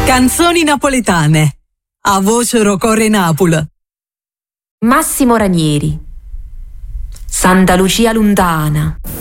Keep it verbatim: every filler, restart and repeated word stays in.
Canzoni napoletane. A voce Rocore Napoli. Massimo Ranieri. Santa Lucia lontana.